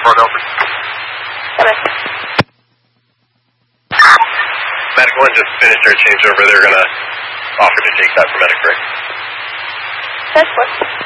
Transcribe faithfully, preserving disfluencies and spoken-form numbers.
for Delta. Okay. Medic one just finished their changeover. They're going to offer to take that for medic break. That's what.